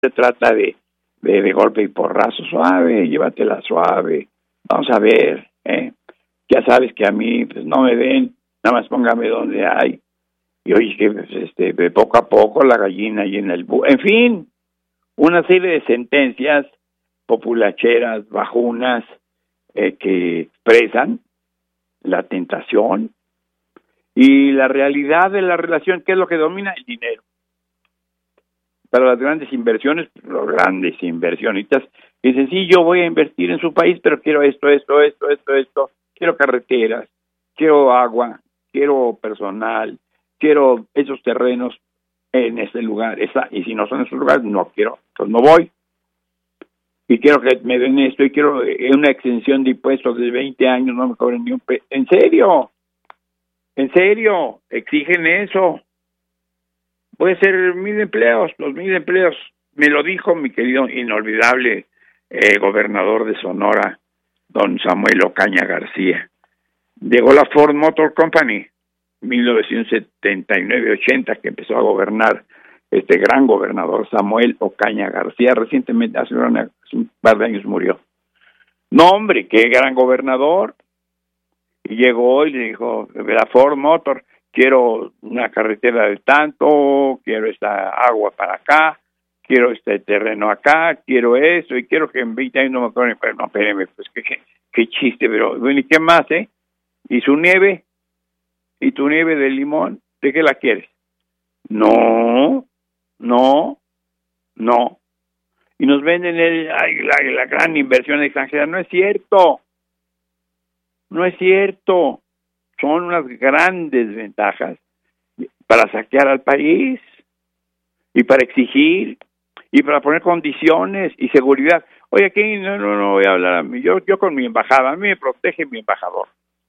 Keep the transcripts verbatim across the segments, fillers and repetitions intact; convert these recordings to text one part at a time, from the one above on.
se trata de, de, de golpe y porrazo, suave, llévatela suave, vamos a ver, ¿eh? Ya sabes que a mí pues no me ven, nada más póngame donde hay, y oye, que pues, este, de poco a poco la gallina y en el bu en fin, una serie de sentencias populacheras, bajunas, eh, que expresan la tentación y la realidad de la relación. ¿Qué es lo que domina? El dinero. Para las grandes inversiones, los grandes inversionistas dicen, sí, yo voy a invertir en su país, pero quiero esto, esto, esto, esto, esto, quiero carreteras, quiero agua, quiero personal, quiero esos terrenos en ese lugar, esa, y si no son esos lugares, no quiero, pues no voy. Y quiero que me den esto, y quiero una extensión de impuestos de veinte años, no me cobren ni un peso. ¿En serio? ¿En serio? Exigen eso. Puede ser mil empleos, los mil empleos. Me lo dijo mi querido, inolvidable eh, gobernador de Sonora, don Samuel Ocaña García. Llegó la Ford Motor Company, mil novecientos setenta y nueve ochenta, que empezó a gobernar este gran gobernador Samuel Ocaña García. Recientemente, hace, una, hace un par de años murió. No, hombre, qué gran gobernador. Y llegó y le dijo, la Ford Motor, quiero una carretera de tanto, quiero esta agua para acá, quiero este terreno acá, quiero eso, y quiero que en veinte años no me cobren. Pero no, espéreme, pues qué, qué, qué chiste, pero bueno, ¿y qué más, eh? ¿Y su nieve? ¿Y tu nieve de limón? ¿De qué la quieres? No, no, no. Y nos venden el, ay, la, la gran inversión extranjera. No es cierto. No es cierto. Son unas grandes ventajas para saquear al país y para exigir y para poner condiciones y seguridad. Oye, aquí no, no, no voy a hablar a mí. Yo, yo con mi embajada, a mí me protege mi embajador.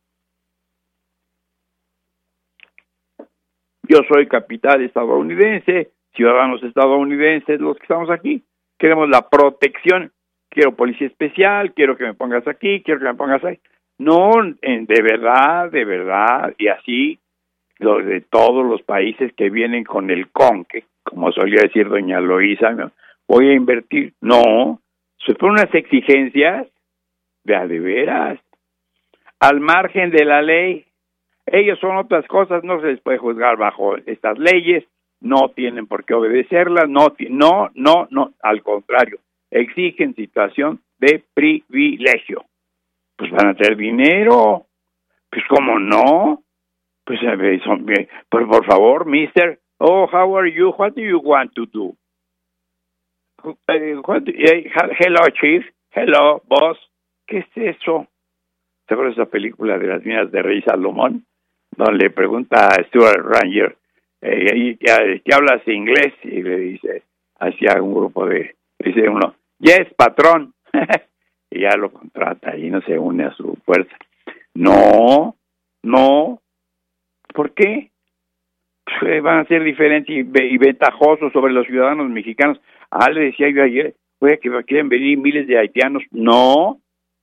Yo soy capital estadounidense, ciudadanos estadounidenses, los que estamos aquí. Queremos la protección. Quiero policía especial, quiero que me pongas aquí, quiero que me pongas ahí. No, en, de verdad, de verdad, y así los de todos los países que vienen con el conque, como solía decir doña Loísa, voy a invertir. No, se ponen unas exigencias de a de veras, al margen de la ley. Ellos son otras cosas, no se les puede juzgar bajo estas leyes, no tienen por qué obedecerlas, no, no, no, no, al contrario, exigen situación de privilegio. Pues van a tener dinero, pues cómo no, pues son, por, por favor, mister, oh, how are you, what do you want to do? Uh, what, uh, hello, chief, hello, boss, ¿qué es eso? ¿Te acuerdas de esa película de las minas de Rey Salomón? Donde le pregunta a Stuart Ranger, eh, ¿qué hablas inglés? Y le dice, hacia un grupo de, dice uno, yes, patrón. Y ya lo contrata y no se une a su fuerza. No, no. ¿Por qué? Pues van a ser diferentes y, y ventajosos sobre los ciudadanos mexicanos. Ah, le decía yo ayer, oiga, que quieren venir miles de haitianos. No.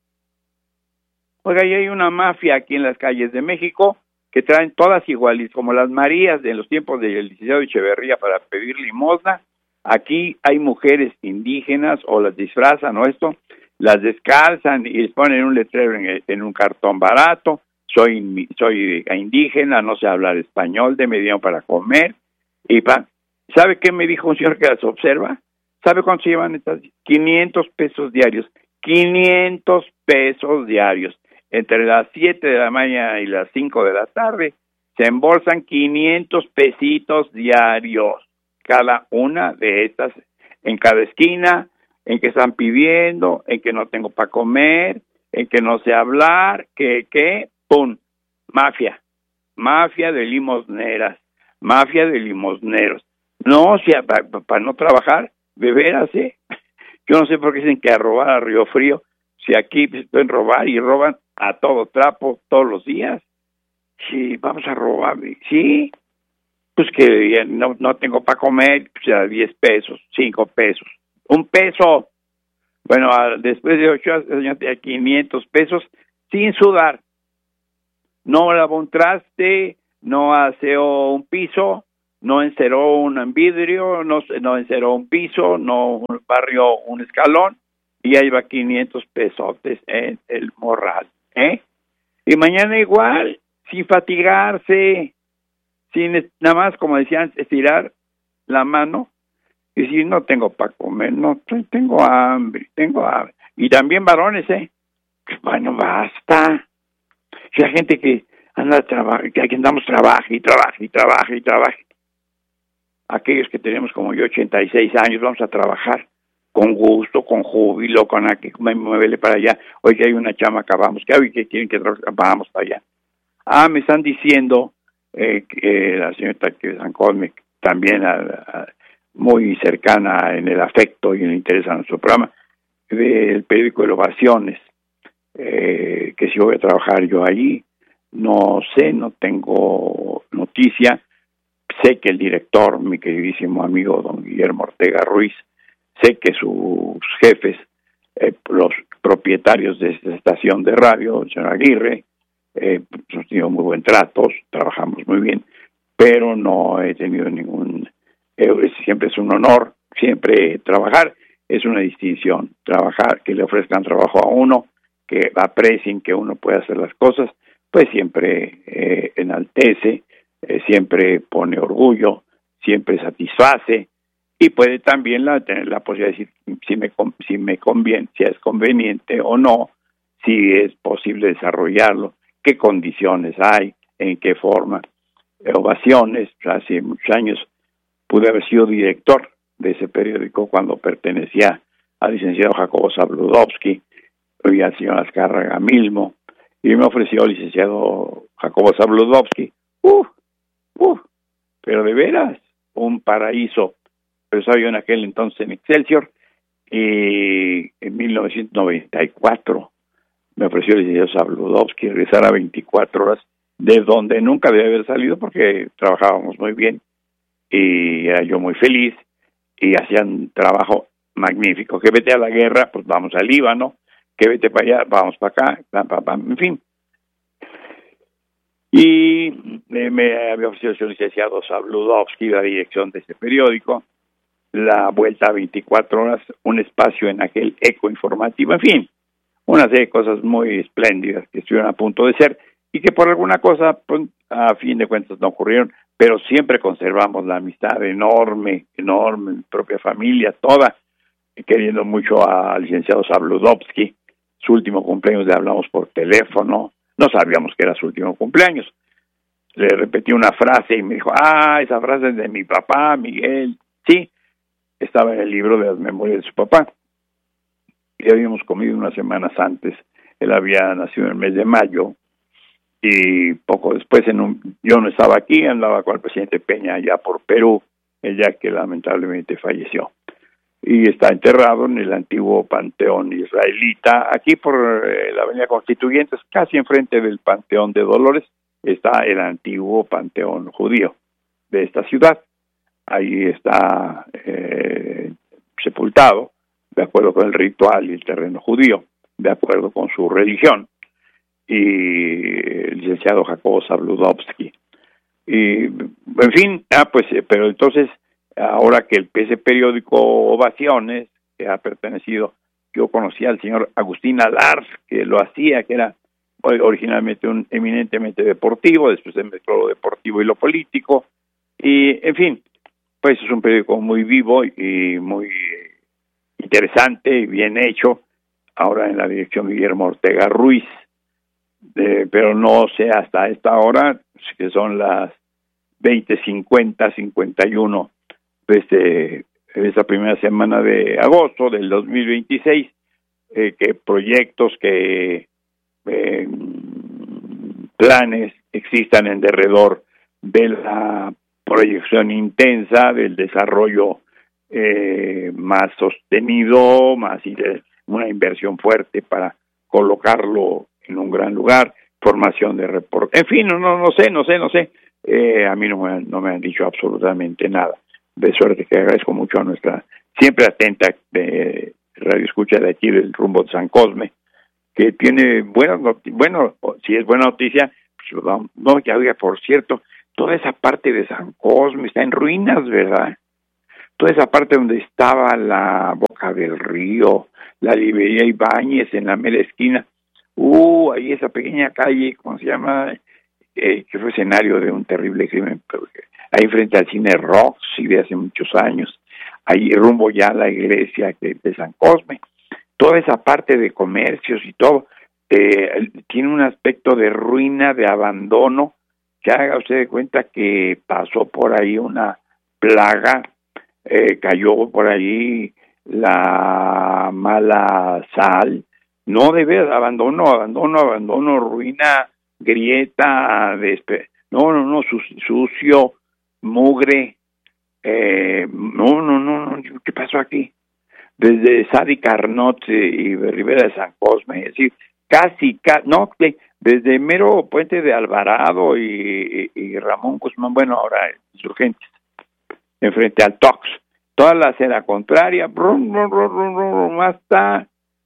Oiga, ya hay una mafia aquí en las calles de México que traen todas iguales, como las Marías de los tiempos del licenciado Echeverría para pedir limosna. Aquí hay mujeres indígenas o las disfrazan o esto, las descalzan y les ponen un letrero en, en un cartón barato, soy soy indígena, no sé hablar español, deme dinero para comer. Y pa, ¿sabe qué me dijo un señor que las observa? ¿Sabe cuánto se llevan estas? quinientos pesos diarios, quinientos pesos diarios. Entre las siete de la mañana y las cinco de la tarde se embolsan quinientos pesitos diarios, cada una de estas, en cada esquina, en que están pidiendo, en que no tengo para comer, en que no sé hablar, que, que, ¡pum! Mafia, mafia de limosneras, mafia de limosneros. No, o sea, para pa no trabajar, de veras, ¿eh? Yo no sé por qué dicen que a robar a Río Frío, si aquí se pueden robar y roban a todo trapo todos los días. Sí, vamos a robar, sí, pues que no, no tengo para comer, pues a diez pesos, cinco pesos, un peso. Bueno, a, después de ocho años, a quinientos pesos, sin sudar. No lavo un traste, no aseo un piso, no enceró un vidrio, no, no enceró un piso, no barrió un escalón, y ahí va quinientos pesotes en el morral, ¿eh? Y mañana igual, sin fatigarse, sin nada más, como decían, estirar la mano y decir, no tengo para comer, no, tengo hambre, tengo hambre. Y también varones, ¿eh? Bueno, basta. Si hay gente que anda trabaja, que aquí andamos trabaja y trabaja y trabaja y trabaja. Aquellos que tenemos como yo ochenta y seis años, vamos a trabajar con gusto, con júbilo, con aquí, me muévele para allá. Hoy que hay una chamaca, vamos, que hoy que quieren que trabajar, vamos para allá. Ah, me están diciendo eh, que la señorita que San Cosme, también a, a, muy cercana en el afecto y en el interés a nuestro programa, del periódico de Ovaciones, eh, que si voy a trabajar yo allí, no sé, no tengo noticia. Sé que el director, mi queridísimo amigo don Guillermo Ortega Ruiz, sé que sus jefes, eh, los propietarios de esta estación de radio, el señor Aguirre, eh, hemos tenido muy buen trato, trabajamos muy bien, pero no he tenido ningún, eh, siempre es un honor, siempre trabajar es una distinción, trabajar, que le ofrezcan trabajo a uno, que aprecien que uno puede hacer las cosas, pues siempre eh, enaltece, eh, siempre pone orgullo, siempre satisface, y puede también la, tener la posibilidad de decir si me, si me conviene, si es conveniente o no, si es posible desarrollarlo, qué condiciones hay, en qué forma. Ovaciones, hace muchos años pude haber sido director de ese periódico cuando pertenecía al licenciado Jacobo Zabludovsky y al señor Azcárraga Milmo, y me ofreció el licenciado Jacobo Zabludovsky, uh, uh, pero de veras, un paraíso. Pero estaba yo en aquel entonces en Excelsior, y en mil novecientos noventa y cuatro me ofreció el licenciado Zabludovsky regresar a veinticuatro horas, de donde nunca debe haber salido porque trabajábamos muy bien, y era yo muy feliz, y hacían un trabajo magnífico. Que vete a la guerra, pues vamos al Líbano, que vete para allá, vamos para acá, pam, pam, pam, en fin. Y me, me había ofrecido el licenciado Zabludovsky la dirección de ese periódico, la vuelta a veinticuatro horas, un espacio en aquel eco informativo, en fin, una serie de cosas muy espléndidas que estuvieron a punto de ser y que por alguna cosa, pues, a fin de cuentas no ocurrieron, pero siempre conservamos la amistad enorme, enorme, mi propia familia, toda, queriendo mucho al licenciado Zabludovsky. Su último cumpleaños le hablamos por teléfono, no sabíamos que era su último cumpleaños. Le repetí una frase y me dijo, ah, esa frase es de mi papá, Miguel. Sí, estaba en el libro de las memorias de su papá. Y habíamos comido unas semanas antes. Él había nacido en el mes de mayo, y poco después, en un, yo no estaba aquí, andaba con el presidente Peña allá por Perú, ella que lamentablemente falleció. Y está enterrado en el antiguo panteón israelita, aquí por eh, la avenida Constituyentes, casi enfrente del Panteón de Dolores, está el antiguo panteón judío de esta ciudad. Ahí está eh, sepultado, de acuerdo con el ritual y el terreno judío, de acuerdo con su religión, y el licenciado Jacobo Zabludovsky. Y, en fin, ah, pues, pero entonces, ahora que el ese periódico Ovaciones, que ha pertenecido, yo conocí al señor Agustín Alars, que lo hacía, que era originalmente un eminentemente deportivo, después se mezcló lo deportivo y lo político, y, en fin, pues es un periódico muy vivo y muy interesante y bien hecho, ahora en la dirección de Guillermo Ortega Ruiz, de, pero no sé hasta esta hora, que son las veinte cincuenta, cincuenta y uno de, este, de esta primera semana de agosto del dos mil veintiséis, eh, que proyectos, que eh, planes existan en derredor de la proyección intensa, del desarrollo eh, más sostenido, más una inversión fuerte para colocarlo en un gran lugar, formación de reporte, en fin, no, no, no sé, no sé, no sé, eh, a mí no me, no me han dicho absolutamente nada, de suerte que agradezco mucho a nuestra siempre atenta de radio escucha de aquí del rumbo de San Cosme, que tiene buenas noticias, bueno, si es buena noticia, pues, no, ya oiga, por cierto, toda esa parte de San Cosme está en ruinas, ¿verdad? Toda esa parte donde estaba la Boca del Río, la librería Ibáñez en la mera esquina, uh, ahí esa pequeña calle, ¿cómo se llama? Eh, que fue escenario de un terrible crimen, ahí frente al cine Roxy de hace muchos años, ahí rumbo ya a la iglesia de, de San Cosme, toda esa parte de comercios y todo, eh, tiene un aspecto de ruina, de abandono, que haga usted de cuenta que pasó por ahí una plaga, eh, cayó por ahí la mala sal, no debe abandono, abandono, abandono, ruina, grieta, despe- no, no, no, sucio, mugre, eh, no, no, no, no, ¿qué pasó aquí? Desde Sadi Carnot y Rivera de San Cosme, es decir, casi, ca- no, desde mero Puente de Alvarado y, y, y Ramón Guzmán, bueno, ahora Insurgentes, enfrente al Tox, toda la acera contraria, brum, brum, brum, brum, brum, hasta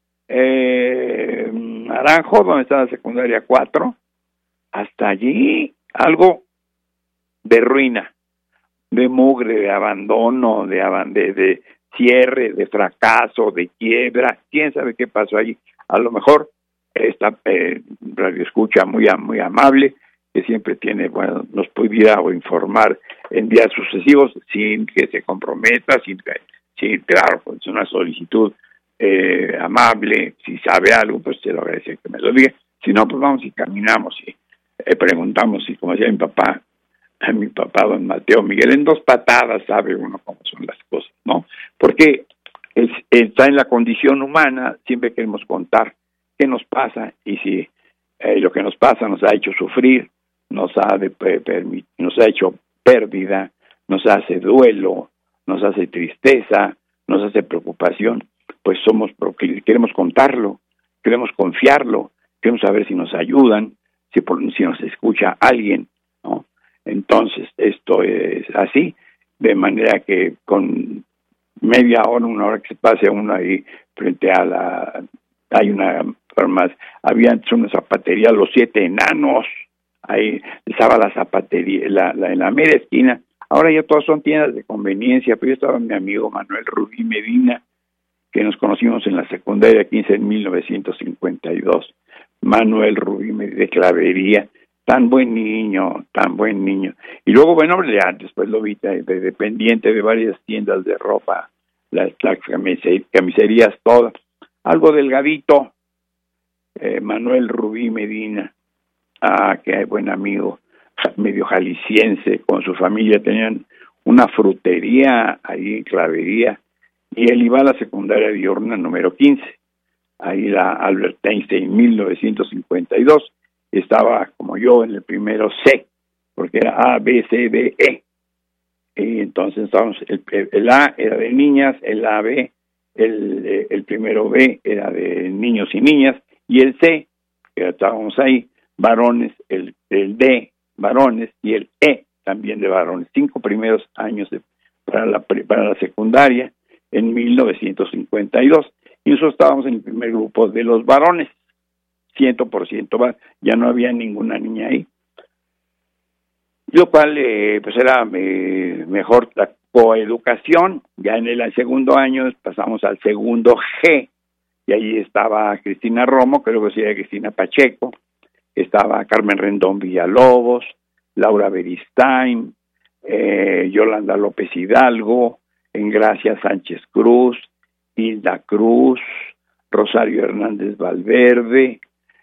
eh, Naranjo, donde está la secundaria cuatro, hasta allí, algo de ruina, de mugre, de abandono, de, de, de cierre, de fracaso, de quiebra, quién sabe qué pasó allí. A lo mejor esta eh, radio escucha muy, muy amable, que siempre tiene, bueno, nos pudiera informar en días sucesivos sin que se comprometa, sin que, sí, claro, pues una solicitud eh, amable, si sabe algo, pues se lo agradece que me lo diga, si no, pues vamos y caminamos y eh, preguntamos, y como decía mi papá, a mi papá, don Mateo Miguel, en dos patadas sabe uno cómo son las cosas, ¿no? Porque es, está en la condición humana, siempre queremos contar qué nos pasa, y si eh, lo que nos pasa nos ha hecho sufrir, nos ha, de, permit, nos ha hecho pérdida, nos hace duelo, nos hace tristeza, nos hace preocupación, pues somos, queremos contarlo, queremos confiarlo, queremos saber si nos ayudan, si, por, si nos escucha alguien, ¿no? Entonces, esto es así, de manera que con media hora, una hora que se pase uno ahí frente a la, hay una farmacia, había antes una zapatería, Los Siete Enanos, ahí estaba la zapatería, la, la, en la mera esquina, ahora ya todas son tiendas de conveniencia, pero yo estaba mi amigo Manuel Rubí Medina, que nos conocimos en la secundaria quince en mil novecientos cincuenta y dos, Manuel Rubí Medina, de Clavería, tan buen niño, tan buen niño. Y luego, bueno, ya después lo vi de, de dependiente de varias tiendas de ropa, las, las camiserías todas, algo delgadito, eh, Manuel Rubí Medina, ah, que buen amigo, medio jalisciense, con su familia tenían una frutería ahí en Clavería, y él iba a la secundaria diurna número quince, ahí la Albert Einstein, en mil novecientos cincuenta y dos, estaba como yo en el primero C, porque era A, B, C, D, E. Y entonces estábamos, el, el A era de niñas, el A, B, el, el primero B era de niños y niñas, y el C, que estábamos ahí, varones, el, el D, varones, y el E, también de varones. Cinco primeros años de, para, la, para la secundaria, en mil novecientos cincuenta y dos. Y nosotros estábamos en el primer grupo de los varones, ciento por ciento, ya no había ninguna niña ahí, lo cual eh, pues era eh, mejor la coeducación. Ya en el segundo año pasamos al segundo G, y ahí estaba Cristina Romo, creo que sí, Cristina Pacheco, estaba Carmen Rendón Villalobos, Laura Beristain, eh, Yolanda López Hidalgo, Engracia Sánchez Cruz, Hilda Cruz, Rosario Hernández Valverde,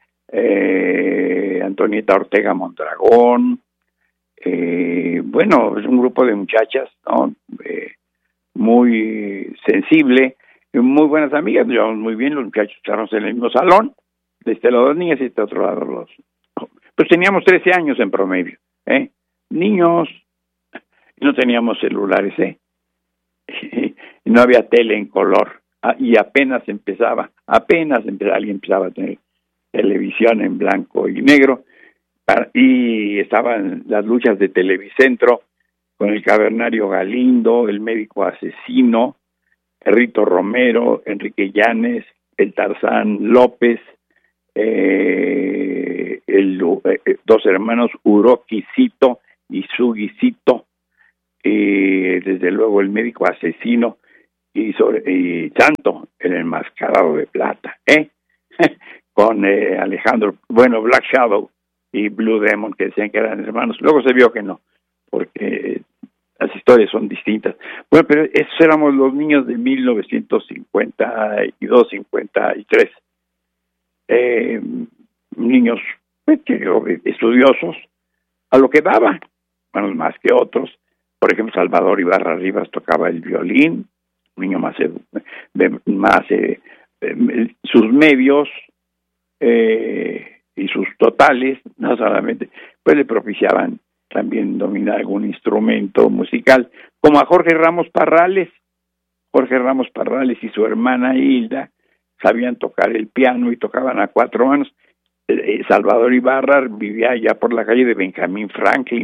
Eh, Antonieta Ortega Mondragón, eh, bueno, es un grupo de muchachas, ¿no? Eh, muy sensible, muy buenas amigas, nos llevamos muy bien, los muchachos estábamos en el mismo salón, de este lado las niñas y de este otro lado los, pues teníamos trece años en promedio, ¿eh? Niños, y no teníamos celulares, ¿eh? Y no había tele en color, ah, y apenas empezaba, apenas empezaba, alguien empezaba a tener televisión en blanco y negro, y estaban las luchas de Televicentro con el cavernario Galindo, el médico asesino, Rito Romero, Enrique Llanes, el Tarzán López, eh, el, eh, dos hermanos Uroquicito y su guisito, y desde luego el médico asesino y, sobre, y Santo, el enmascarado de plata, ¿eh? con eh, Alejandro, bueno, Black Shadow y Blue Demon, que decían que eran hermanos. Luego se vio que no, porque las historias son distintas. Bueno, pero esos éramos los niños de mil novecientos cincuenta y dos, cincuenta y tres. Eh, niños pues, estudiosos, a lo que daba, bueno, más que otros. Por ejemplo, Salvador Ibarra Rivas tocaba el violín, un niño más, de, más eh, eh, sus medios eh, y sus totales, no solamente, pues le propiciaban también dominar algún instrumento musical, como a Jorge Ramos Parrales. Jorge Ramos Parrales y su hermana Hilda sabían tocar el piano y tocaban a cuatro manos. Eh, Salvador Ibarra vivía allá por la calle de Benjamín Franklin,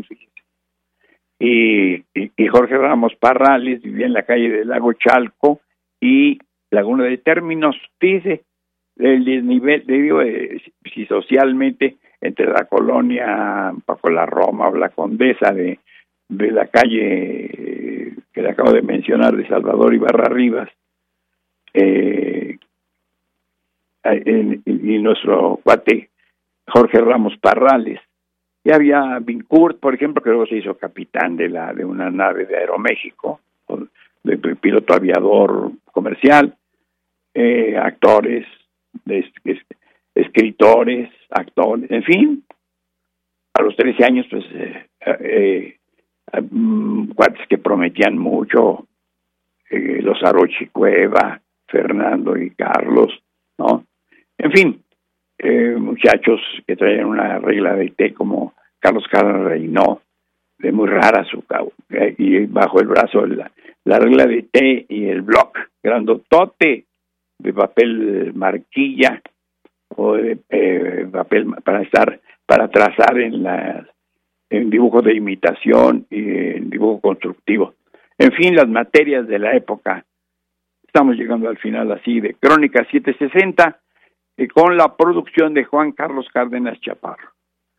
y, y, y Jorge Ramos Parrales vivía en la calle del Lago Chalco y Laguna de Términos. Dice, el desnivel, digo, eh, si socialmente entre la colonia Paco la Roma o la Condesa de, de la calle eh, que le acabo de mencionar de Salvador Ibarra Rivas eh, en, y nuestro cuate Jorge Ramos Parrales, y había Bincourt, por ejemplo, que luego se hizo capitán de la de una nave de Aeroméxico, de, de piloto aviador comercial, eh, actores, de, de, escritores, actores, en fin. A los trece años, pues, eh, eh, eh, cuates que prometían mucho, eh, los Arochi Cueva, Fernando y Carlos, ¿no? En fin, eh, muchachos que traían una regla de té como Carlos Carlos Reynó, de muy rara su cabo, eh, y bajo el brazo la, la regla de té y el bloc grandotote de papel marquilla o de eh, papel para estar para trazar en la en dibujo de imitación y en dibujo constructivo. En fin, las materias de la época. Estamos llegando al final así de Crónica setecientos sesenta eh, con la producción de Juan Carlos Cárdenas Chaparro.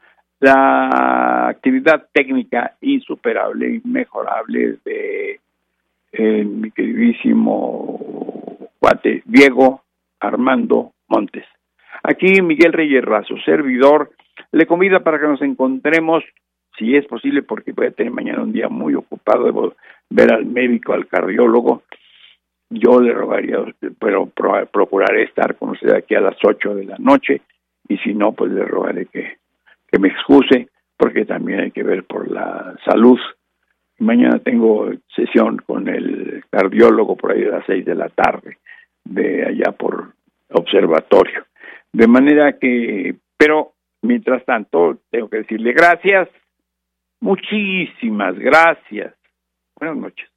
La actividad técnica insuperable, inmejorable de eh, mi queridísimo cuate Diego Armando Montes. Aquí Miguel Reyes Razo, servidor, le convida para que nos encontremos, si es posible, porque voy a tener mañana un día muy ocupado, debo ver al médico, al cardiólogo. Yo le rogaría, pero pro, procuraré estar con usted aquí a las ocho de la noche, y si no, pues le rogaré que, que me excuse, porque también hay que ver por la salud. Mañana tengo sesión con el cardiólogo por ahí a las seis de la tarde, de allá por observatorio. De manera que, pero mientras tanto, tengo que decirle gracias, muchísimas gracias. Buenas noches.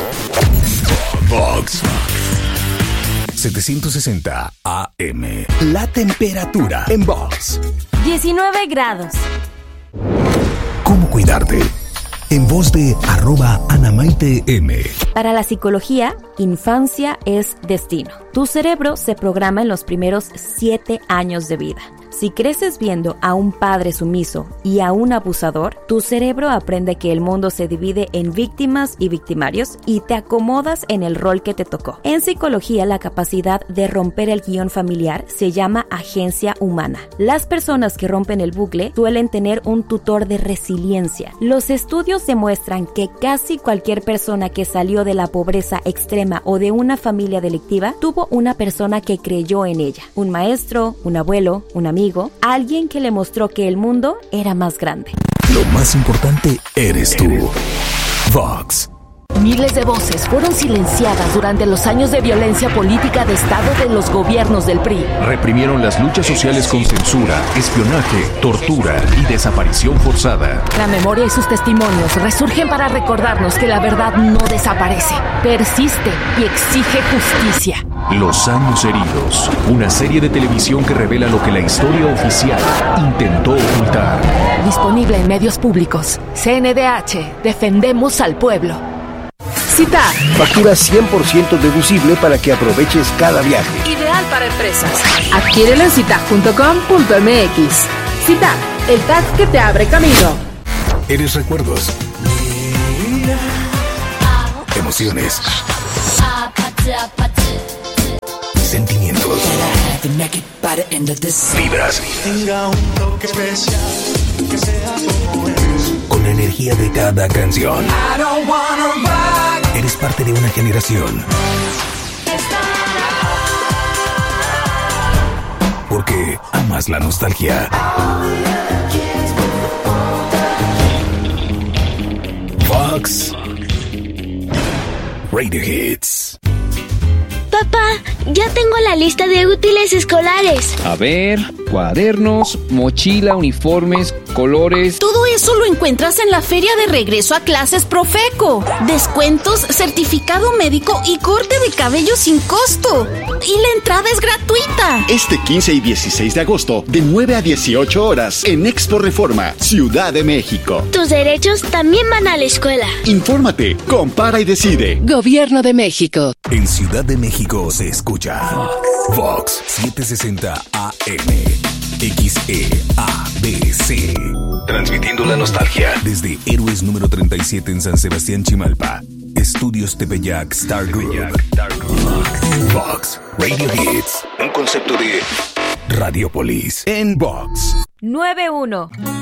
Vox setecientos sesenta A M. La temperatura en Vox. diecinueve grados. ¿Cómo cuidarte? En voz de arroba Anamaite M. Para la psicología, infancia es destino. Tu cerebro se programa en los primeros siete años de vida. Si creces viendo a un padre sumiso y a un abusador, tu cerebro aprende que el mundo se divide en víctimas y victimarios y te acomodas en el rol que te tocó. En psicología, la capacidad de romper el guión familiar se llama agencia humana. Las personas que rompen el bucle suelen tener un tutor de resiliencia. Los estudios demuestran que casi cualquier persona que salió de la pobreza extrema o de una familia delictiva tuvo una persona que creyó en ella. Un maestro, un abuelo, un amigo, alguien que le mostró que el mundo era más grande. Lo más importante eres tú. Vox. Miles de voces fueron silenciadas durante los años de violencia política de Estado de los gobiernos del P R I. Reprimieron las luchas sociales con censura, espionaje, tortura y desaparición forzada. La memoria y sus testimonios resurgen para recordarnos que la verdad no desaparece, persiste y exige justicia. Los años heridos, una serie de televisión que revela lo que la historia oficial intentó ocultar. Disponible en medios públicos. C N D H, defendemos al pueblo. CITAD. Factura cien por ciento deducible para que aproveches cada viaje. Ideal para empresas. Adquiérelo en citag punto com punto m x. CITAD, el tag que te abre camino. Eres recuerdos, emociones, sentimientos, vibras. Tenga un toque especial, que sea como es. Con la energía de cada canción. I don't wanna rock. Eres parte de una generación. Porque amas la nostalgia. Vox Radio Hits. Papá, ya tengo la lista de útiles escolares. A ver, cuadernos, mochila, uniformes, colores. Todo eso lo encuentras en la feria de regreso a clases Profeco. Descuentos, certificado médico y corte de cabello sin costo. Y la entrada es gratuita. Este quince y dieciséis de agosto, de nueve a dieciocho horas, en Expo Reforma, Ciudad de México. Tus derechos también van a la escuela. Infórmate, compara y decide. Gobierno de México. En Ciudad de México se escucha Vox setecientos sesenta A M, X E A B C. Transmitiendo la nostalgia desde Héroes número treinta y siete en San Sebastián, Chimalpa. Estudios Tepeyac Star Group. Vox Radio Hits, un concepto de Radiopolis en Vox. nueve uno.